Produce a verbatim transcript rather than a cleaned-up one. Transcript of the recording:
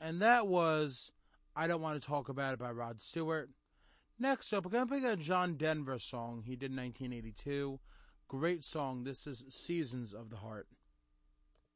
And that was I Don't Want to Talk About It by Rod Stewart. Next up, we're going to pick a John Denver song he did in nineteen eighty-two. Great song. This is Seasons of the Heart.